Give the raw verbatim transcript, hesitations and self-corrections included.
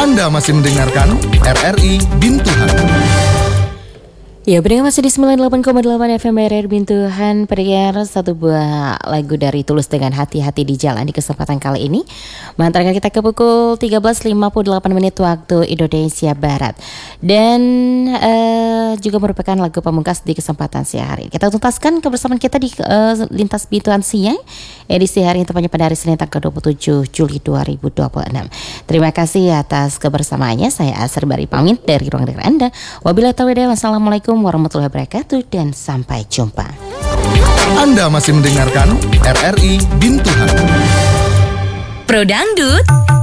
Anda masih mendengarkan R R I Bintuhan. Ya, pendengar masih di sembilan puluh delapan koma delapan F M R R I Bintuhan. Pendengar, satu buah lagu dari Tulus dengan Hati-Hati di Jalan di kesempatan kali ini mengantarkan kita ke pukul tiga belas lima puluh delapan menit waktu Indonesia Barat. Dan uh, juga merupakan lagu pamungkas di kesempatan siang hari. Kita tuntaskan kebersamaan kita di uh, Lintas Bintuhan Siang edisi hari ini, tepatnya pada hari Senin tanggal dua puluh tujuh Juli dua ribu dua puluh enam. Terima kasih atas kebersamaannya. Saya Asar Bari pamit dari ruang dengar Anda. Wabillahi taufiq wal hidayah. Wassalamualaikum warahmatullahi wabarakatuh dan sampai jumpa. Anda masih mendengarkan R R I Bintuhan. Pro Dangdut